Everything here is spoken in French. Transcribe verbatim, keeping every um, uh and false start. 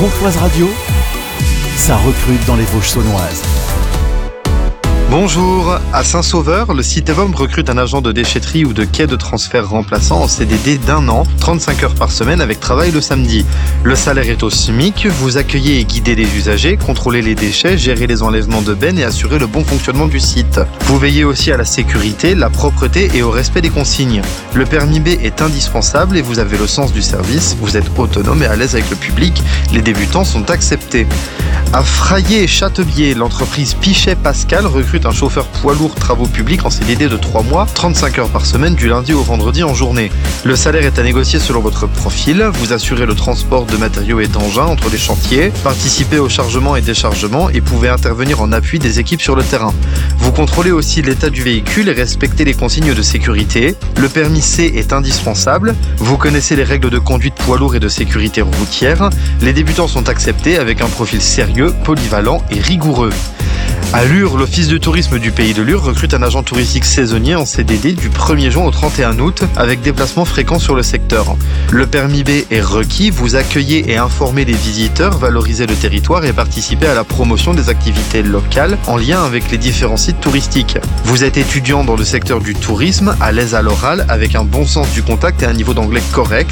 Courtoise Radio, ça recrute dans les Vosges saunoises. Bonjour, à Saint-Sauveur, le site Evom recrute un agent de déchetterie ou de quai de transfert remplaçant en C D D d'un an, trente-cinq heures par semaine avec travail le samedi. Le salaire est au SMIC, vous accueillez et guidez les usagers, contrôlez les déchets, gérez les enlèvements de bennes et assurez le bon fonctionnement du site. Vous veillez aussi à la sécurité, la propreté et au respect des consignes. Le permis B est indispensable et vous avez le sens du service, vous êtes autonome et à l'aise avec le public, les débutants sont acceptés. À Fraillé-Châteaubier, l'entreprise Pichet-Pascal recrute un chauffeur poids lourd travaux publics en C D D de trois mois, trente-cinq heures par semaine du lundi au vendredi en journée. Le salaire est à négocier selon votre profil, vous assurez le transport de matériaux et d'engins entre les chantiers, participez au chargement et déchargement et pouvez intervenir en appui des équipes sur le terrain. Vous contrôlez aussi l'état du véhicule et respectez les consignes de sécurité. Le permis C est indispensable, vous connaissez les règles de conduite poids lourd et de sécurité routière. Les débutants sont acceptés avec un profil sérieux, polyvalent et rigoureux. À Lure, l'Office du tourisme du pays de Lure recrute un agent touristique saisonnier en C D D du premier juin au trente et un août avec déplacements fréquents sur le secteur. Le permis B est requis, vous accueillez et informez les visiteurs, valorisez le territoire et participez à la promotion des activités locales en lien avec les différents sites touristiques. Vous êtes étudiant dans le secteur du tourisme, à l'aise à l'oral, avec un bon sens du contact et un niveau d'anglais correct.